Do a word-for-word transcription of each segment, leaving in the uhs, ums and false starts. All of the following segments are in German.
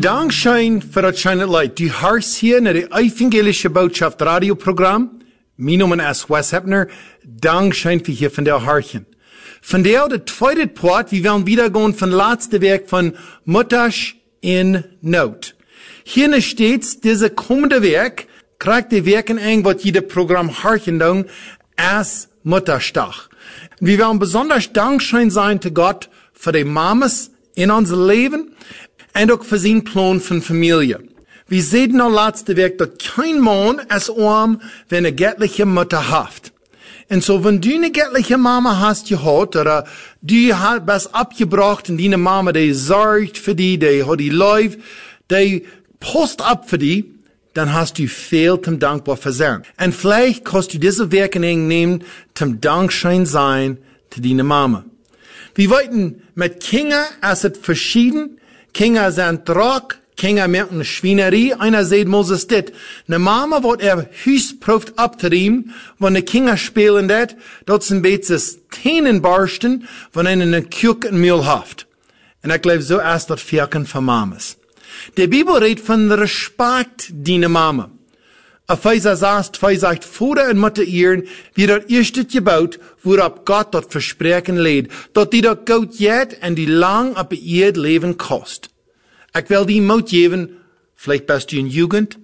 Dankschein für das schöne Leid. Du hörst hier in der Evangelische Botschaft Radioprogramm. Mein Name ist Wes Heppner. Dankschein für hier von der Hörchen. Von der, der zweite Part, wir werden wieder gehen von letzte Werk von Mutters in Not. Hier steht, diese kommende Werk, kriegt die Werken ein, was jeder Programm Hörchen dann als Mutterstag. Wir werden besonders Dankschein sein zu Gott für die Mamas in unser Leben und auch für seinen Plan von Familie. Wir sehen noch letzte Werk, dass kein Mann ist arm, wenn eine göttliche Mutter hat. Und so, wenn du eine göttliche Mama hast gehabt, oder du hast was abgebracht und deine Mama, die sorgt für die, die hat die Life, die post ab für die, dann hast du viel zum Dankbar für sein. Und vielleicht kannst du diese Werke nehmen, zum Dankschein sein zu deiner Mama. Wir wollten mit Kinder, es ist verschieden. Kinder sind Druck, Kinder merken Schweinerie. Einer sagt Moses dit. Ne Mama, wird er Hüs proft abzutreiben, wenn die Kinder spielen dat, dort sind betes Tänen barsten, wenn einer eine Kürk in Mühl haft. Und ich glaube, so erst das Vierken von Mamas. Die Bibel redet von Respekt, deine Mama. Epheser sagt, zwei sagt, Vater und Mutter ihren, wie das erste gebaut, worauf Gott dort Versprechen lädt, dort die dort Gott jet und die lang ab ihr Leben kost. Ich will die Mut geben, vielleicht bist du in Jugend,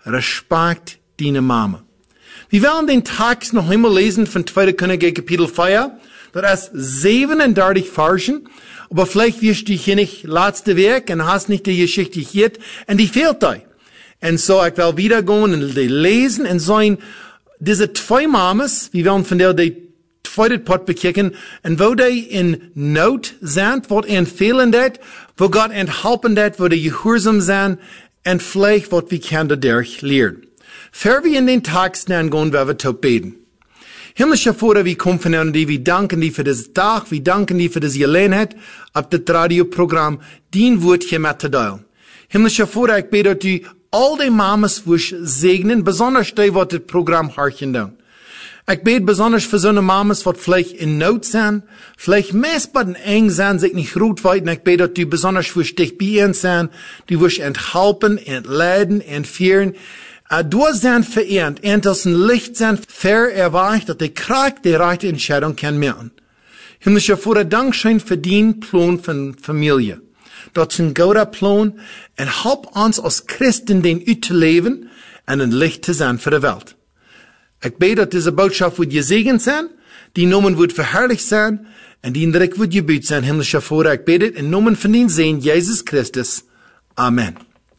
Respekt deine Mama. Wir werden den Text noch einmal lesen von zweiter Könige Kapitel vier, das ist siebenunddreißig Versen, aber vielleicht wirst du hier nicht letzte Werk und hast nicht die Geschichte hier, und die fehlt dir. Und so, ich will wieder gehen und die lesen und sagen, diese zwei Mamas, wir werden von der die zweite Part bekicken, und wo die in Not sind, wird empfehlen dat, wo Gott enthalten dat, wo die gehorsam sind, und vielleicht wird wir können dadurch lernen. Bevor wir in den Text gehen, werden wir zu beten. Himmlischer Vater, wir kommen von dir, wir danken dir für das Tag, wir danken dir für das Gelegenheit, auf das Radioprogramm, dein Wort hier mitzuteilen. Himmlischer Vater, ich bete, dass du all die Mamas wirst segnen, besonders die, was das Programm harchen tun. Ich bete besonders für so eine Mamas, die vielleicht in Not sind, vielleicht messbar und eng sind, sich nicht gut weiten. Ich bete, dass du besonders für dich bei ihnen sind, du wirst enthalten, entladen, entführen. Du sind verehrt, und das ein Licht sind, fair erweicht, dass die Kraft die rechte Entscheidung kann machen. Himmlischer Vater, Dankschein für den Plan von Familie. Das ist ein guter Plan, und help uns als Christen den zu leben und ein Licht zu sein für die Welt. Ich bete, dass diese Botschaft wird gesegnet sein, die Namen wird verherrlicht sein, und die Dreck wird gebüht sein, himmlischer Vater. Ich bete im Namen von den Sehen, Jesus Christus. Amen.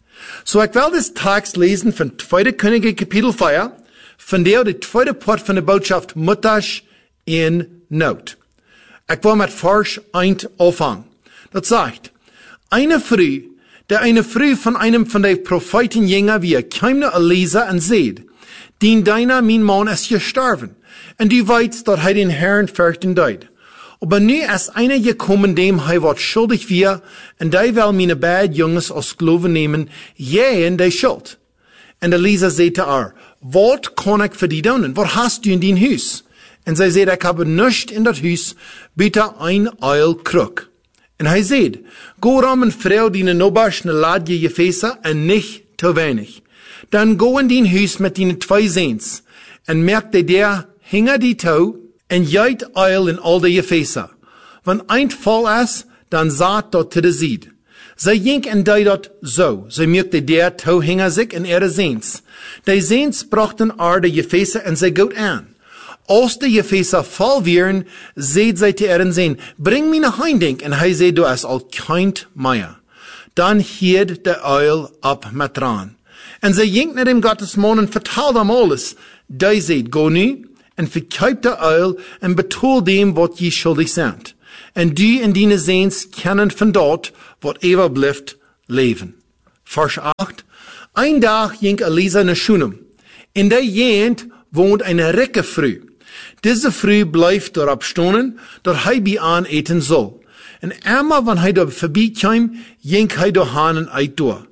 So, ich will das Text lesen von zweiter Könige Kapitel vier, von der die zweite Part von der Botschaft Mutters in Not. Ich will mit Vers eins anfangen. Das sagt, eine Früh, der eine Früh von einem von den Propheten jünger wie keimne Elisa und seht, den deiner mein Mann ist gestorben, und du weißt, dass er den Herrn fürchten deut. Aber nu ist einer gekommen, dem er wat schuldig wir, und der will meine beiden Jungs als Glauben nehmen, jähen die Schuld. Und Elisa sagte er, wat kann ich für die tun? Was hast du in dein Haus? Und sie sagt, ich habe nichts in das Haus, bitte ein Eil Krug. Und er sagt, go rum und frau deine Nobasch ne Ladje Gefäße, und nicht zu wenig. Dann go in dein Haus mit deinen zwei Sehns, und merk dir der, hinger die Tau, und jeit Eil in all die Gefäße. Wenn ein voll ist, dann saat dort zu der Sied. Sie jink en die dort so, sie merkte der Tau hinger sich in ihre Sehns. Die Sehns brachten er die Gefäße und sie gut an. Als die Gefäße voll wären, seht sie zu ihren Sehn, bring mir nach Heindink, und er seht, du hast all kein mehr. Dann hielt der Eil ab mit dran. Und sie jink nach dem Gottesmann und verteilt ihm alles. Die seht, go nu, und verkauft der Eil und betul dem, was je schuldig sind. Und die in deine Sehns kennen von dort, was ever bleibt, leben. Vers acht. Ein Tag ging Elisa nach Shunem. In der Gegend wohnt eine ricke Frau. Diese Frau bleibt dort stehen, dass er bei an eten soll. Und einmal, wenn er dort vorbeikam, ging er durch Hahn und durch.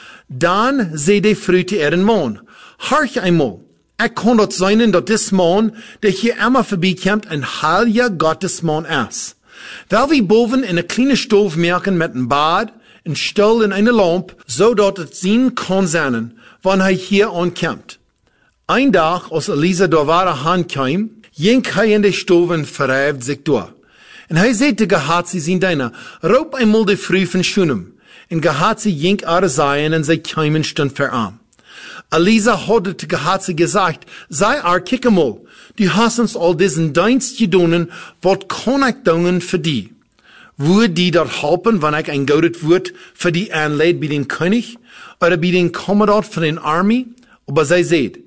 Dann seh die Frau zu ihren Mann. Horch einmal. Ich kann dort sein, dass das Mann, der hier einmal vorbeikommt, ein heiliger Gottesmann ist. Weil wir boven in eine kleine Stove merken mit einem Bad, en stil in eine lamp, zodat het zien kon zijn, wanneer hij hier aankomt. Ein dag, als Elisa door ware hand kwam, jink hij in de stove en verrijft zich door. En hij zei te Gehazi zijn dienaar, roep eenmaal de vrouw van Shunem. En Gehazi jink haar zaaien en zij kwam en stond voor hem. Elisa had te Gehazi gesagt, sei ar kikkemol, du hast uns all diesen Dienst gedonen, wat kon ik doen für die? Würde die dort helpen, wanneer ik ein goudet woord für die aanleid bij den König, oder bij den Kommandant von den Armee? Aber zij zeid,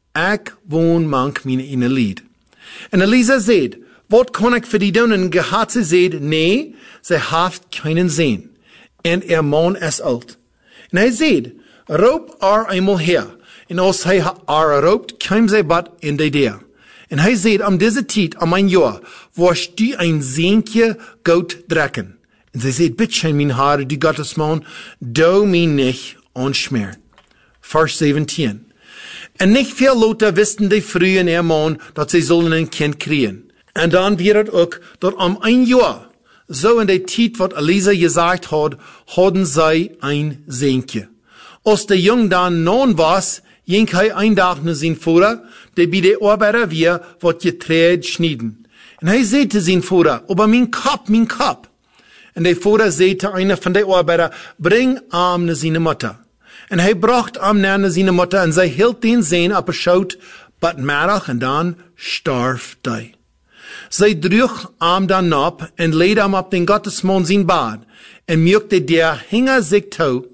ik woon mank mine in een lied. En Elisa zeid, wat kon ik für die doen? En Gehazi zeid, nee, zij heeft keinen zin. En er man is alt. En hij zeid, roep haar eenmaal her. En als hij haar roept, kwam zij bad in de deur. En hij zei, am deze tijd, am een jaar, was du een zeentje goud drekken. En zij zei, bitte, mijn Herr, du Gottesman, du mich nicht anschmieren. Vers zeventien. En nicht veel later wisten die Frau en ihr Mann, dat zij zullen een kind kriegen. En dan weer het ook, dat am een jaar, zo in de tijd wat Elisa gesagt had, hadden zij een zeentje. Als de jong dan non was, ging hij een dag naar zijn vader, die bij de arbeider weer wat getreed schnieden. En hij zei te zijn vader, aber mijn kop, mijn kop. En de vader zei te einer van de arbeider, breng hem naar zijn moeder. En hij bracht hem naar zijn moeder en zij hield den zeen op een schoot, but middag en dan starf hij. Zij droeg hem dan op en leed hem op den Gottesman zijn bad en merkte der hinger zich toe,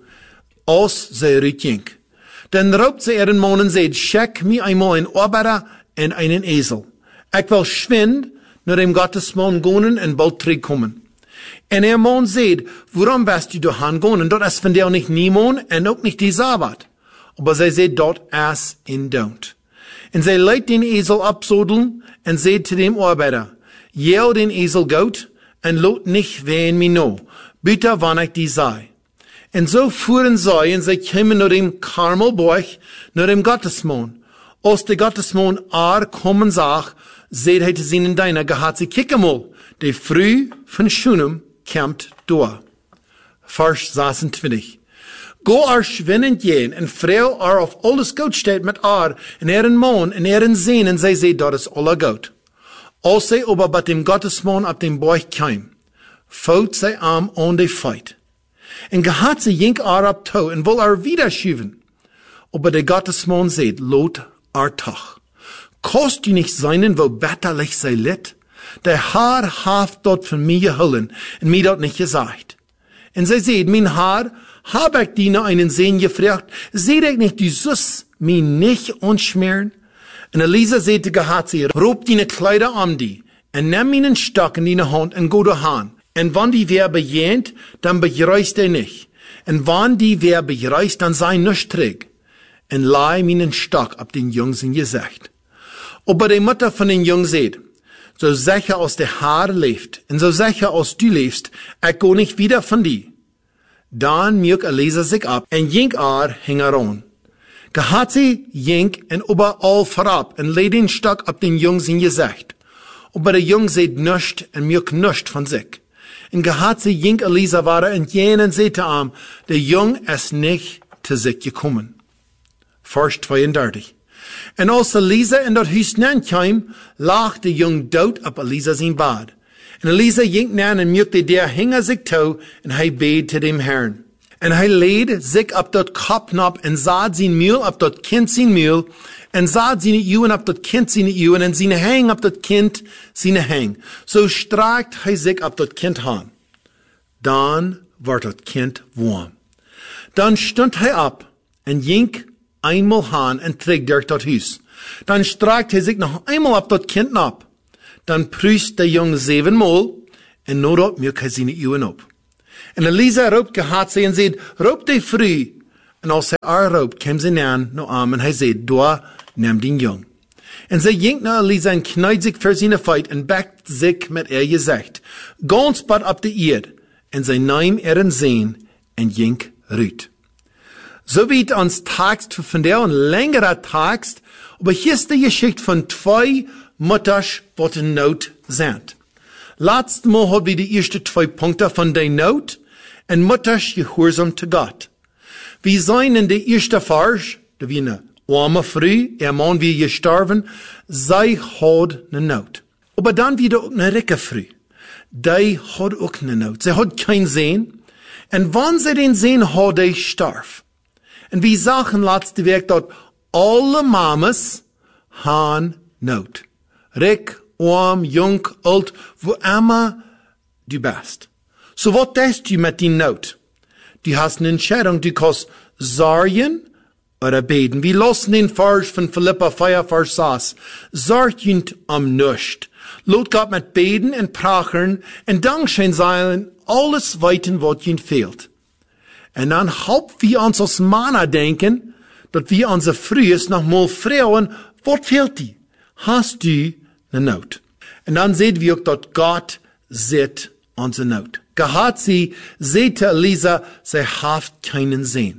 als zij uitging. Dan roept zij er een man en zei, schek me eenmaal een arbeider en einen esel. Ik wil schwind naar dem Gottesman gaan en bald terugkomen. En er man zei, waarom bist du doorheen gaan? Dat is van jou niet niemand en ook niet die Sabbat. Aber zij zei, dat is in don't. En zij leidt den esel absodelen en zei te dem arbeider, jel den esel goud en laat niet ween me no, bitte wanneer ik die zei. En zo fuhren zij en zij kwamen naar dem Karmelberg, naar dem Gottesman. Als de Gottesman haar komen zag, zei hij te zijn dienaar, Gehazi, kijk eenmaal, de vrouw van Shunem komt door. Vers zesentwintig. Go haar schwinnend jeen en vrouw haar of alles goud steht met haar, en er een man, en er een zeen, en zij zei, dat is alle goud. Als zij aber bij dem Gottesman op dem Berg kwam, fout zij am aan de feit. En Gehazi jink haar op toe en wil haar wieder schuiven. Aber der Gottesman zei, lot haar toch. Kost u niet zijn wo betterlich zij lit? Der Haar heeft dat van mij gehullen en mij dat niet gezegd. En zij zei, mijn Haar, hab ik die naar einen Sehen gefragt, seht ik niet, du zus mij niet anschmieren? En Elisa zei te Gehazi, roep die Kleider an die, en neem mijn stok in die hand en go doorheen. En wann die wer bejähnt, dann begreist er nicht. En wann die wer begreist, dann sei nicht träg. En leih meinen Stock ab den Jungs in Gesicht. Aber die Mutter von den Jungs seht, so sicher als der Haar lebt, en so sicher als du lebst, ich go nicht wieder von die. Dan mjuk Elisa sich ab, en jink ar hing er an. Gehazi jink en überall vorab, en leid den Stock ab den Jungs in Gesicht. Aber der Jung seht nischt en mjuk nischt von sich. En Gehazi jink Elisa war en jenen sehte am, der Jung ist nicht zu sich gekommen. Vers zweiunddreißig. En als Elisa in dat huis nan kwam, lag de Jung dood op Elisa zijn bad. En Elisa jink nan en mukte der hinger zich toe, en hij beed te dem Herrn. En hij leed zich op dat kopnap en zaad zijn muil op dat kind zijn muil, en zaad zijn uwen op dat kind zijn uwen, en zijn hang op dat kind zijn hang. Zo straakt hij zich op dat kind aan. Dan wordt dat kind warm. Dan stond hij op en jink eenmaal aan en trek durch dat huis. Dan straakt hij zich nog eenmaal op dat kind op. Dan pruist de jong zevenmaal en nadat mjuk hij zijn uwen op. En Elisa roept Gehazi en zei, roep die vrouw. En als hij haar roept, kwam ze aan naar hem en hij zei, doa, neem den jong. En zij jinkt naar Elisa en knijdt zich voor zijn feit en bekt zich met er gezicht. Ganz bad op de eerd. En zij neem er een zeen en jink ruit. So wie ons Text von der een längere Text, aber hier ist die Geschichte von zwei Mutters, wat in Not sind. Letztes Mal haben wir die ersten zwei Punkte von der Not En mutters gehoorzaam te God. We zijn in de eerste vers, de wie een arme vrouw, er man wie gestorven, zij had een nood. Maar dan weer ook een rijke vrouw. Die had ook een nood. Zij had geen zin. En wanneer zij den zin had, die starf. En we zagen laatste week dat alle mamas han nood. Rijk, arm, jong, oud, wo immer du bist. So wat denkst du met die nood? Du hast eine Entscheidung, du kannst sorgen oder beten. Wir lassen den Vers von Philippa vier, Vers sechs. Sorgt am nichts. Lot Gott mit beten und prachen und Dankschein sein, alles weiten, was ihnen fehlt. Und dann halb wir uns als Männer denken, dass wir unsere Frühes noch mal fragen, was fehlt dir? Hast du eine Not? Und dann sehen wir auch, dass Gott sieht unsere Not. Gehad sie, sehte Elisa, sie hat keinen Sinn.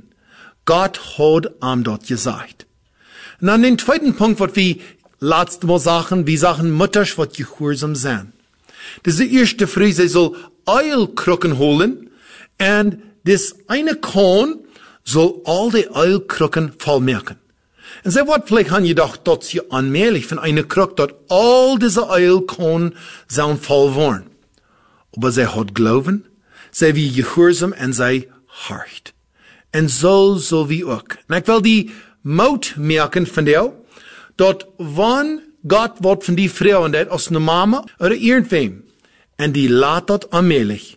Gott hat ihm dort gesagt. Und dann den zweiten Punkt, was wir letztes Mal sagen, wir sagen Mutters, was gehorsam sind. Diese erste Frau, sie soll Eilkrucken holen, und das eine Korn soll all die Eilkrucken vollmerken. Und sie wird vielleicht haben gedacht, dass sie allmählich von einer Krug, dort all diese Eilkorn sollen voll werden. Aber sie hat Glauben, sie wie gehorsam und sie hart. Und so, so wie auch. Und ich will die Mut merken von dir, dass wann Gott wird von die Frau und aus einer Mama oder irgendwem, und die lässt das allmählich,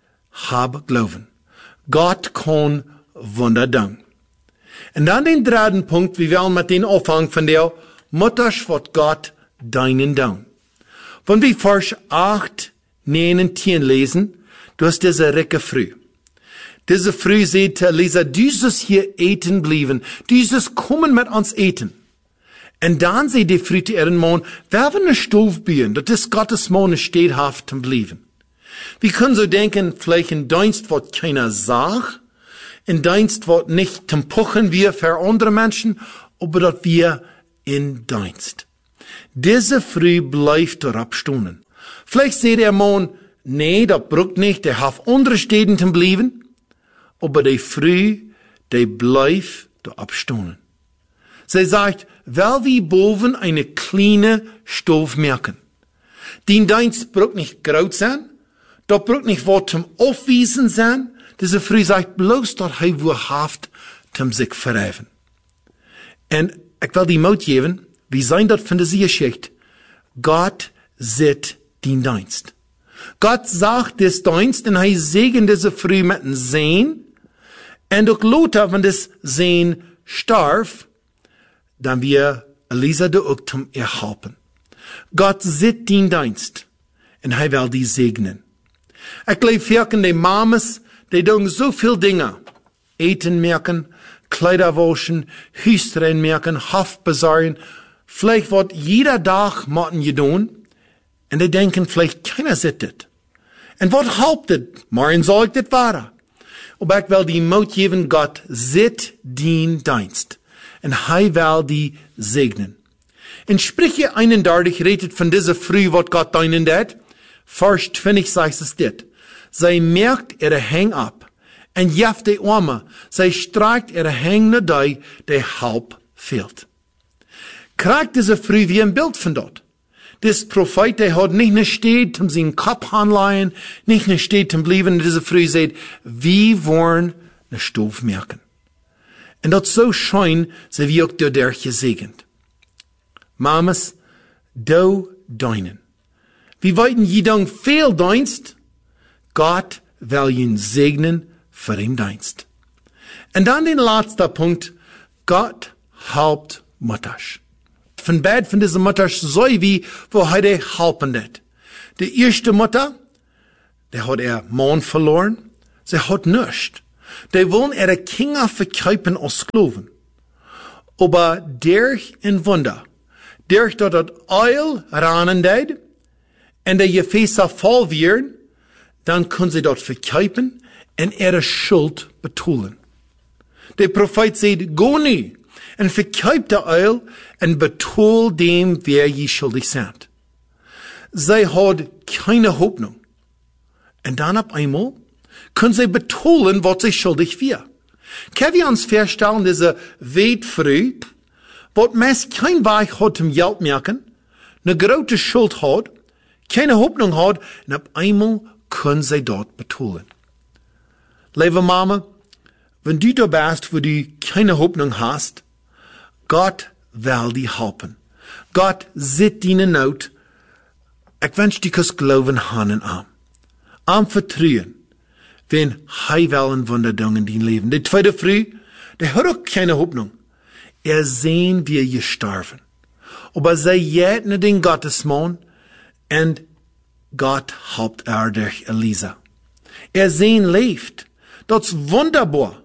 habe Glauben. Gott kann Wunder tun. Und dann den dritten Punkt, wir wollen mit den Anfang von der Mutters wird Gott deinen tun. Wenn wir Vers acht, neun und zehn lesen, du hast diese Recke früh. Diese Früh sagt Elisa, du sollst hier eten bleiben, du sollst kommen mit uns eten. Und dann sagt die Früh zu ihren Mann, wer will eine Stove bauen, das ist Gottes Mann stehthaft zu bleiben. Wir können so denken, vielleicht ein Dienst, was keiner sagt, ein Dienst, was nicht zum Puchen wir für andere Menschen, aber dass wir in Dienst. Diese Früh bleibt dort stehen. Vielleicht sagt der Mann, nee, das braucht nicht, der hat andere Städten zu bleiben, aber die Früh, die bleibt dort abstehen. Sie sagt, weil wir boven eine kleine Stove merken. Die Dienst braucht nicht groß sein, das braucht nicht was zum Aufwiesen sein, diese Früh sagt bloß, dass er wahrhaft zum sich verheffen. Und ich will die Mut geben, wie sein das von dieser Geschichte, Gott sieht den Dienst. Gott sagt des Dienst und er segnet diese Früh mit dem Sehen, und auch Lothar, wenn das Sehen starf, dann wir Elisa de auch zum erhalten. Gott sieht den Dienst und er will die segnen. Ich glaube, wirken die Mamas, die tun so viel Dinge. Eten merken, Kleider waschen, Hüstrein merken, Haft besorgen. Vielleicht wird jeder Tag machen getan. Und die denken, vielleicht keiner sieht das. Und was hauptet, morgen soll ich das wahr. Aber ich will die Mut geben, Gott sieht den Dienst. Und er will die segnen. In Sprüche einunddreißig redet von dieser Früh, was Gott deinen dat. Vers zwanzig sagt es dit. Zij merkt ihre Hang ab. En jeft die Arme. Zij streikt ihre hängende Dei, die halb fehlt. Krijgt diese Früh wie ein Bild von dort. Des Prophet, der hat nicht ne steht, um seinen Kopf anleihen, nicht ne steht, um bleiben, diese Früh sagt, wie wollen ne Stoff merken. Und das so schein, sie wie auch der der gesegnet. Mamas, do deinen. Wie weiten je dann viel Dienst? Gott will ihn segnen für den Dienst. Und dann den letzten Punkt, Gott helpt Mutters. Von Bad von dieser Mutters so wie, wo heute helfen det. Die erste Mutter, der hat er Mann verloren, sie hat nichts. Die wollen ihre Kinder verkaufen als Sklaven. Aber durch ein Wunder, durch dat het Öl ranen deed, en de Gefäße voll werden, dann können sie dort verkaufen und ihre Schuld betonen. Der Prophet sagt, go nu und verkauft der Öl und betol dem, wer je schuldig sind. Sie hat keine Hoffnung. Und dann auf einmal können sie betonen, was sie schuldig wir. Können wir uns feststellen, diese Weitfrüh, wat meist kein Weg hat zum Geld merken, eine große Schuld hat, keine Hoffnung hat, und auf einmal können sie dort betonen. Liebe Mama, wenn du da bist, wo du keine Hoffnung hast, Gott will dir helfen. Gott sieht deine Not. Ich wünsche dir das Glauben Hand in Arm. Am Vertrauen, wenn Hij will ein Wunder tun in dein Leben. Die zweite Früh, der hat auch keine Hoffnung. Er sehen wir gestorben. Aber sie jäten den Gottesmann und Gott helpt er durch Elisa. Er sehen lebt. Das ist wunderbar.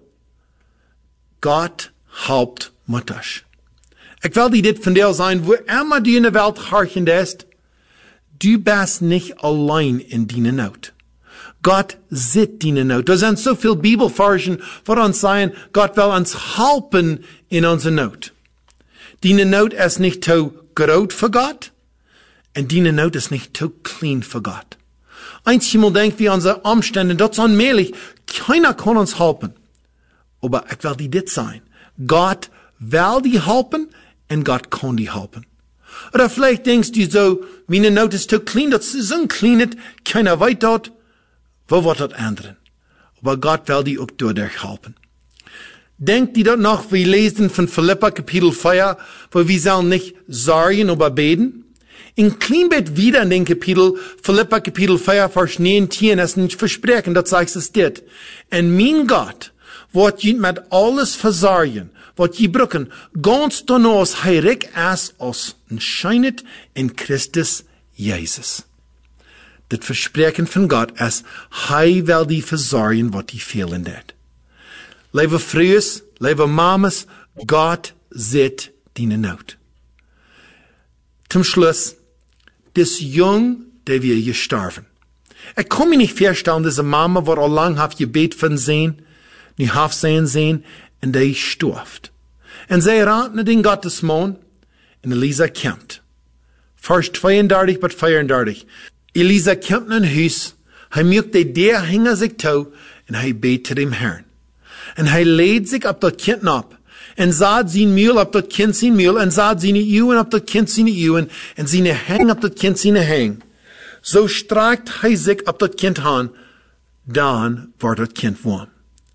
Gott helpt Mutters. Ich will dir dit von dir sein, wo immer du in der Welt harchen ist, du bist nicht allein in deiner Not. Gott sieht deine Not. Da sind so viele Bibelversen, wo uns sagen, Gott will uns helfen in unserer Not. Deine Not ist nicht zu groß für Gott, und deine Not ist nicht zu klein für Gott. Einmal denken wir an unsere Umstände, das ist unmöglich. Keiner kann uns helfen. Aber ich will dir dit sein. Gott will dir helfen, und Gott kann dir helfen. Oder vielleicht denkst du so, meine Not ist zu klein, das ist so klein, keiner weiß dort. Wo wird das ändern? Aber Gott will dir auch dadurch helfen. Denkt ihr dort noch, wir lesen von Philippa Kapitel vier, wo wir sollen nicht sorgen, aber beten? In Kleinbett wieder in den Kapitel, Philippa Kapitel vier, Vers neunzehn, es nicht versprechen, das sagt es dit. Und mein Gott wird je mit alles versorgen, wird je brücken, ganz danach heilig als uns scheinet in Christus Jesus. Das Versprechen von Gott ist, Hij will die versorgen, was die fehlen wird. Liebe Frühes, liebe Mamas, Gott sieht deine Not. Zum Schluss, das Jung, der wir gestorben. Ich kann mir nicht vorstellen, diese Mama, wo auch lang hat Gebet von sehen, nicht hat sehen sehen, und der stirbt. Und sie raten den Gottesmann, und Elisa kommt. Vers zweiunddreißig bis vierunddreißig. Elisa kommt in ein Haus, er mögt die der hinger sich zu, und er betet dem Herrn. Und er lädt sich ab das Kind ab, und saht sein Mühl ab das Kind sein Mühl, und saht seine Ewen ab das Kind seine Ewen, und seine Hänge ab das Kind seine Hänge. So streckt er sich ab das Kind an, dann wird das Kind warm.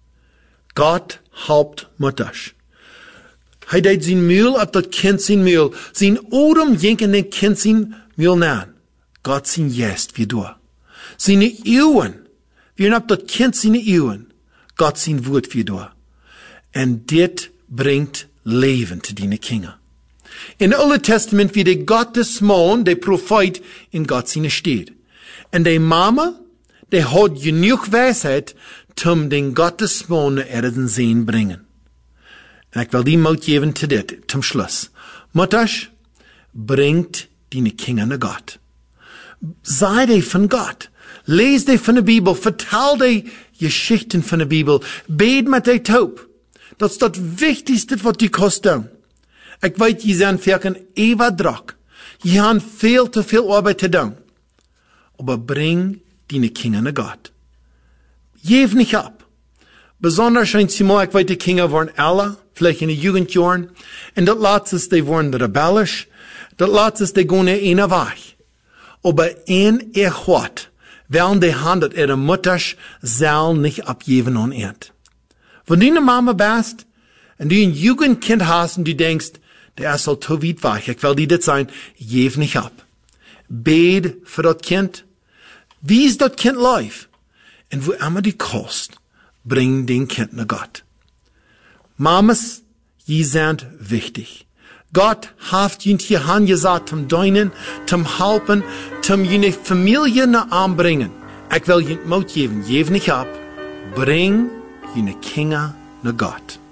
Gott helpt Mutters. Er deed sein Mühl ab das Kind sein Mühl, sein Odem jenken den Kind sein Mühl nahen. Gott sein Jest wie du. Seine Ewen, wir ab das Kind seine Ewen, Gott sein Wort wie du. Und dit bringt Leben zu deine Kinder. In dem Alten Testament wie der Gottesmann, der Prophet, in Gott seine steht. Und die Mama, der hat genug Weisheit, um den Gottesmann nach Erden sehen bringen. Und ich will die Mut geben zu dit, zum Schluss. Mutters, bringt deine Kinder nach Gott. Sei die von Gott. Lies die von der Bibel. Vertel die Geschichten von der Bibel. Bet mit die Taub. Das ist das Wichtigste, was die kosten. Ich weiß, die sind virken ewa druk. Die haben viel zu viel Arbeit zu tun. Aber bring deine Kinder nach Gott. Geef nicht ab. Besonders ein Mal, ich weiß, die Kinder waren alle, vielleicht in den Jugendjahren, und das letzte, die waren rebellisch, das letzte, die gehen in eine Weg. Aber in ihr Hort, werden die Hand ihrer Mutters soll nicht abgeben an Erd. Wenn du eine Mama bist, und du ein Jugendkind hast, und du denkst, der ist so zu weit weg, ich will dir das sein, gib nicht ab. Bet für das Kind, wie ist das Kind läuft, und wo immer die kost, bring den Kind nach Gott. Mamas, die sind wichtig. Gott hat ihn hier angesagt, zum Deinen, zum Helfen, zum jene Familie nach Arm bringen. Ich will ihn Mut geben, gib nicht ab, bring jene Kinder nach Gott.